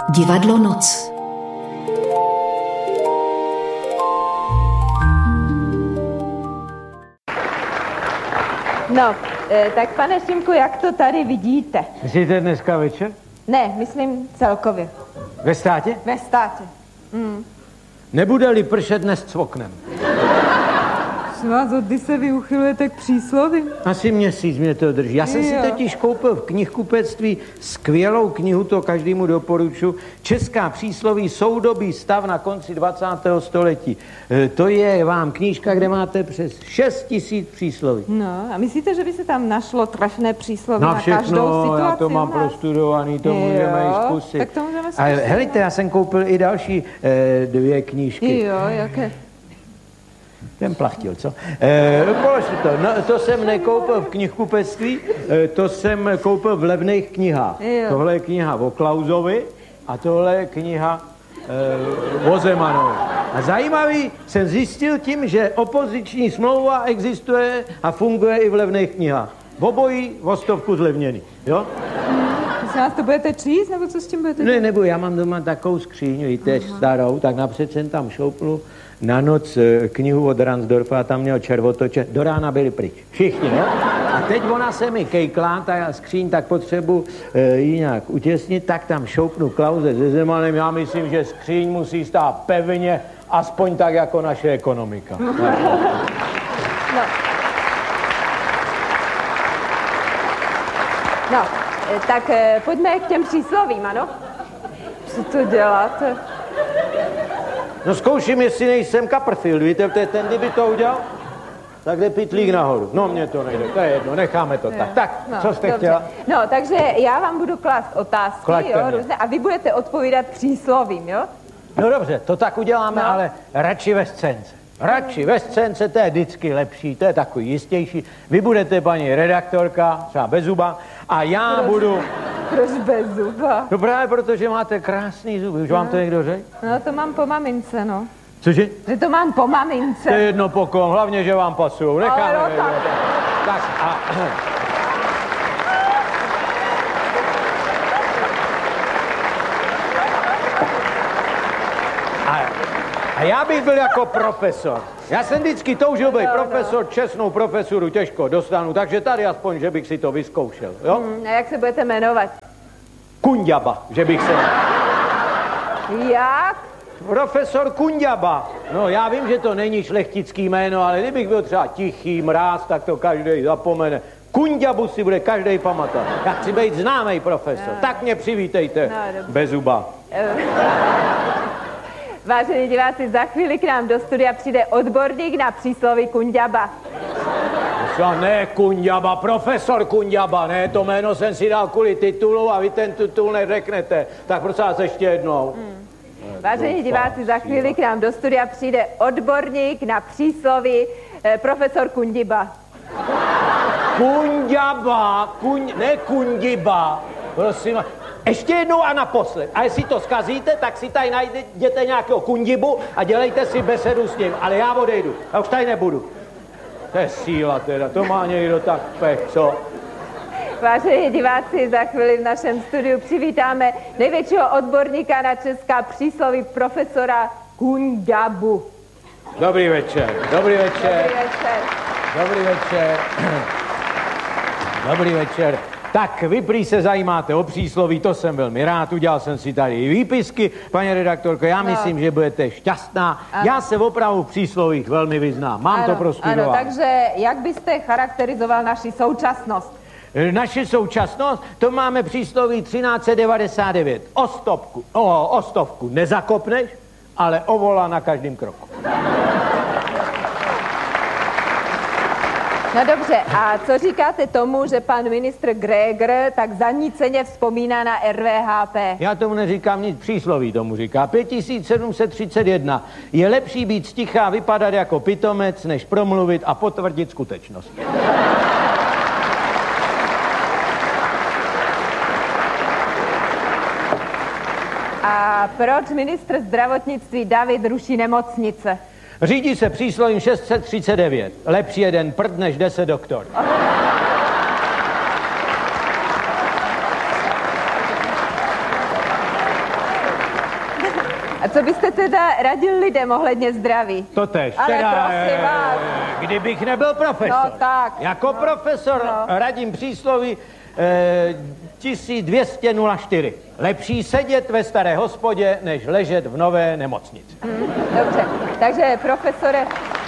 Divadlo Noc. No, tak pane Šimku, jak to tady vidíte? Myslíte dneska večer? Ne, myslím celkově. Ve státě? Ve státě. Nebude-li pršet, dnes cvoknem. Vás od kdy se vy uchylujete k přísloví? Asi měsíc mě to drží. Já jsem si totiž koupil v knihkupectví skvělou knihu, to každému doporučuji. Česká přísloví soudobý stav na konci 20. století. To je vám knížka, kde máte přes 6 000 přísloví. No, a myslíte, že by se tam našlo trefné přísloví na všechno, každou situaci? Já to mám prostudovaný, to můžeme i zkusit. Tak to můžeme zkusit. Ale helejte, já jsem koupil i další 2 knížky. Jo, jaké? Ten plachtil, co? Položte to. No, to jsem nekoupil v knihkupectví, to jsem koupil v levných knihách. Jo. Tohle je kniha o Klausovi a tohle je kniha o Zemanovi. A zajímavý jsem zjistil tím, že opoziční smlouva existuje a funguje i v levných knihách. V obojí o 100 zlevněný, jo? Prosím vás, to budete číst, nebo co s tím budete dělat? Nebudu, já mám doma takovou skříňu, víte, starou, tak napřed jsem tam šoupnu na noc knihu od Ransdorfa a tam měl červotoče. Do rána byli pryč. Všichni, jo? A teď ona se mi kejklá, ta skříň, tak potřebu ji nějak utěsnit, tak tam šoupnu Klause se Zemanem. Já myslím, že skříň musí stát pevně, aspoň tak jako naše ekonomika. No. No, tak pojďme k těm příslovím, ano? Co to děláte? No zkouším, jestli nejsem Copperfield, víte, ten kdyby to udělal, tak jde pitlík nahoru. No, mně to nejde, to je jedno, necháme to tak. Tak, no, co jste dobře. chtěla? No, takže já vám budu klást otázky, jo, různé, a vy budete odpovídat příslovím, jo? No dobře, to tak uděláme, ale radši ve scénce. Radši ve scénce, to je vždycky lepší, to je takový jistější. Vy budete paní redaktorka, třeba bez zuba, a já budu... Proč bez zuba? No právě protože máte krásný zuby, už vám to někdo řekl? No, to mám po mamince, no. Cože? Že to mám po mamince. To je jedno po kom, hlavně, že vám pasujou. Necháme. Ale no, tak a... A já bych byl jako profesor. Já jsem vždycky toužil být profesor, čestnou profesuru těžko dostanu, takže tady aspoň, že bych si to vyzkoušel, jo? A jak se budete jmenovat? Kunďaba, že bych se... Jak? Profesor Kunďaba. No, já vím, že to není šlechtický jméno, ale kdybych byl třeba Tichý Mráz, tak to každý zapomene. Kunďabu si bude každý pamatovat. Já chci být známý profesor. Tak mě přivítejte, bez zuba. Vážení diváci, za chvíli k nám do studia přijde odborník na přísloví Kunďaba. Ne Kunďaba, profesor Kunďaba, ne, to jméno jsem si dal kvůli titulu a vy ten titul neřeknete. Tak prosím vás ještě jednou. Vážení diváci, za chvíli k nám do studia přijde odborník na přísloví profesor Kundiba. Kunďaba, ne Kundiba, prosím. Ještě jednou a naposled. A jestli to zkazíte, tak si tady najděte nějakého kundibu a dělejte si besedu s ním. Ale já odejdu. Já už tady nebudu. To je síla teda, to má někdo tak pech, co? Vážení diváci, za chvíli v našem studiu přivítáme největšího odborníka na česká přísloví, profesora Kunďabu. Dobrý večer, dobrý večer. Dobrý večer. Dobrý večer. Dobrý večer. Tak, vy prý se zajímáte o přísloví, to jsem velmi rád, udělal jsem si tady i výpisky, paní redaktorko, já myslím, že budete šťastná. Ano. Já se opravdu v příslovích velmi vyznám, mám to prostudovat. Ano, takže jak byste charakterizoval naši současnost? Naši současnost, to máme přísloví 1399. O stovku nezakopneš, ale o vola na každém kroku. No dobře, a co říkáte tomu, že pan ministr Grégr tak zaníceně vzpomíná na RVHP? Já tomu neříkám nic, přísloví tomu říká. 5731. Je lepší být sticha a vypadat jako pitomec, než promluvit a potvrdit skutečnost. A proč ministr zdravotnictví David ruší nemocnice? Řídí se příslovím 639. Lepší jeden prd, než 10 doktor. A co byste teda radil lidem ohledně zdraví? Totež. Ale teda, prosím vás. Kdybych nebyl profesor. No tak. Jako profesor radím přísloví 1200:04. Lepší sedět ve staré hospodě, než ležet v nové nemocnici. Dobře, takže profesore...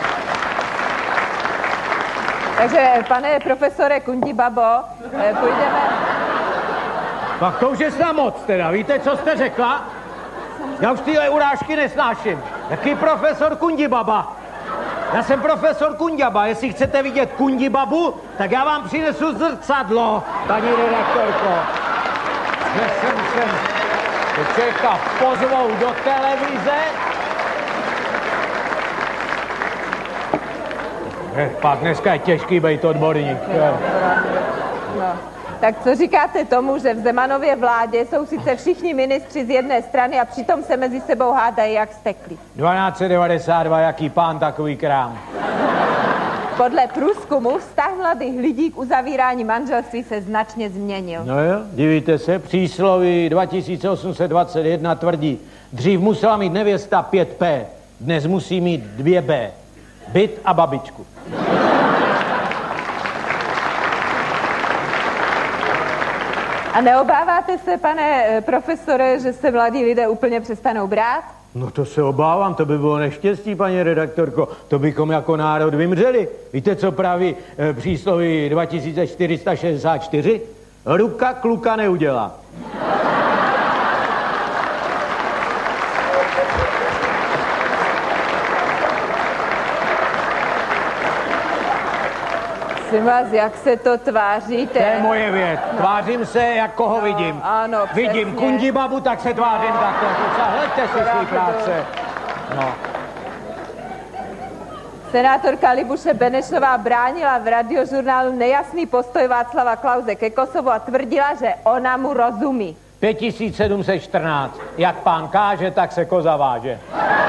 Takže, pane profesore Kundibabo, půjdeme... Tak to už je snad moc teda. Víte, co jste řekla? Já už tyhle urážky nesnáším. Jaký profesor Kundibaba? Já jsem profesor Kunďaba. Jestli chcete vidět Kundibabu, tak já vám přinesu zrcadlo, paní redaktorko. Že jsem člověka pozvou do televize. Pak dneska je těžký být odborník. No. Tak co říkáte tomu, že v Zemanově vládě jsou sice všichni ministři z jedné strany a přitom se mezi sebou hádají jak steklí? 1292, jaký pán, takový krám. Podle průzkumu vztah mladých lidí k uzavírání manželství se značně změnil. No jo, divíte se, přísloví 2821 tvrdí, dřív musela mít nevěsta 5P, dnes musí mít 2B, byt a babičku. A neobáváte se, pane profesore, že se mladí lidé úplně přestanou brát? No to se obávám, to by bylo neštěstí, paní redaktorko. To bychom jako národ vymřeli. Víte, co praví přísloví 2464? Ruka kluka neudělá. Prosím vás, jak se to tváříte? To je moje věc. Tvářím se, jak koho vidím. Ano, vidím Kundibabu, tak se tvářím takhle. Hleďte si svý práce. No. Senátorka Libuše Benešová bránila v radiožurnálu nejasný postoj Václava Klause ke Kosovu a tvrdila, že ona mu rozumí. 5714. Jak pán káže, tak se koza váže.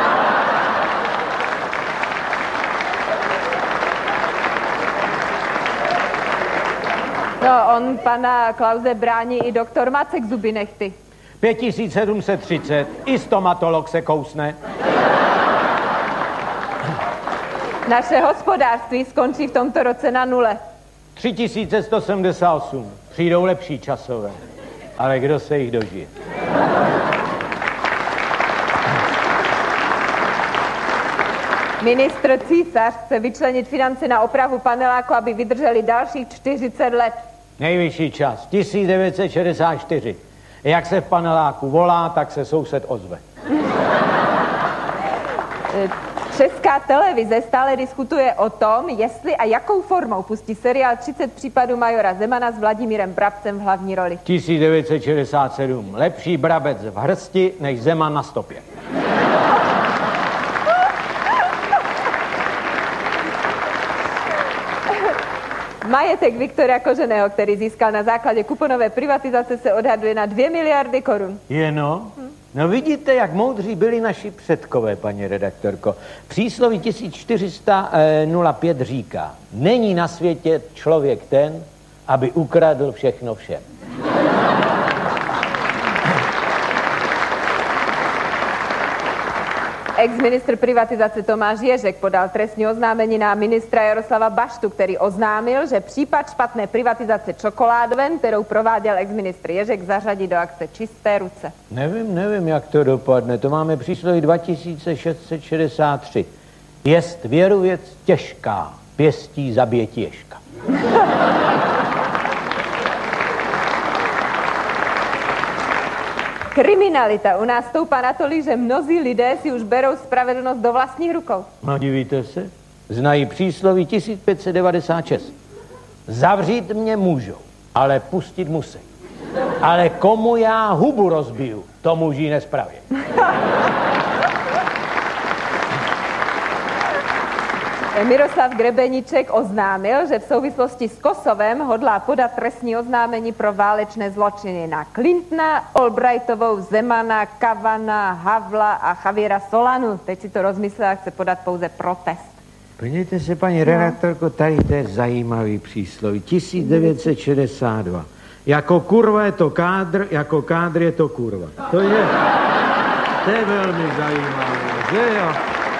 No, on pana Klause brání i doktor Macek zuby nechty. 5730. I stomatolog se kousne. Naše hospodářství skončí v tomto roce na nule. 3178. Přijdou lepší časové. Ale kdo se jich dožije? Ministr Císař chce vyčlenit finance na opravu paneláku, aby vydrželi dalších 40 let. Nejvyšší čas. 1964. Jak se v paneláku volá, tak se soused ozve. Česká televize stále diskutuje o tom, jestli a jakou formou pustí seriál 30 případů majora Zemana s Vladimírem Brabcem v hlavní roli. 1967. Lepší Brabec v hrsti, než Zeman na stopě. Majetek Viktora Koženého, který získal na základě kuponové privatizace, se odhaduje na 2 miliardy korun. No vidíte, jak moudří byli naši předkové, paní redaktorko. Přísloví 1405 říká, není na světě člověk ten, aby ukradl všechno všem. Ex-ministr privatizace Tomáš Ježek podal trestní oznámení na ministra Jaroslava Baštu, který oznámil, že případ špatné privatizace čokoládoven, kterou prováděl ex-ministr Ježek, zařadí do akce Čisté ruce. Nevím, jak to dopadne. To máme přísloví 2663. Jest věru věc těžká, pěstí zabije Ježka. Kriminalita u nás stoupá natolik, že mnozí lidé si už berou spravedlnost do vlastních rukou. No divíte se, znají přísloví 1596. Zavřít mě můžou, ale pustit musí. Ale komu já hubu rozbiju, to muži nespravím. Miroslav Grebeníček oznámil, že v souvislosti s Kosovem hodlá podat trestní oznámení pro válečné zločiny na Clintona, Albrightovou, Zemana, Kavana, Havla a Javiera Solanu. Teď si to rozmyslel a chce podat pouze protest. Podívejte se, paní redaktorko, tady to je zajímavý přísloví. 1962. Jako kurva je to kádr, jako kádr je to kurva. To je... To je velmi zajímavé, že jo?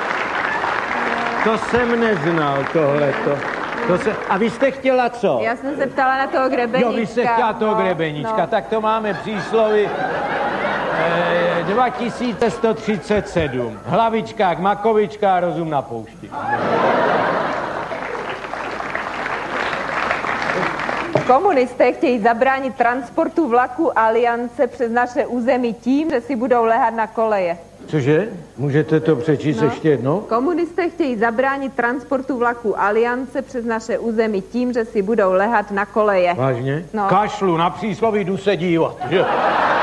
To jsem neznal, tohleto. A vy jste chtěla co? Já jsem se ptala na toho Grebeníčka. Jo, vy jste chtěla toho Grebeníčka, tak to máme přísloví 2137. Hlavičkách, makovička, rozum na poušti. Komunisté chtějí zabránit transportu vlaku Aliance přes naše území tím, že si budou lehat na koleje. Cože? Můžete to přečíst ještě jednou? Komunisté chtějí zabránit transportu vlaku Aliance přes naše území tím, že si budou lehat na koleje. Vážně? No. Kašlu, na přísloví jdu se dívat. Že?